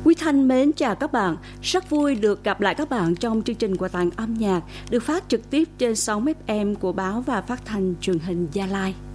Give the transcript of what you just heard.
Quý Thanh mến chào các bạn, rất vui được gặp lại các bạn trong chương trình Quà tặng âm nhạc được phát trực tiếp trên sóng FM của báo và phát thanh truyền hình Gia Lai.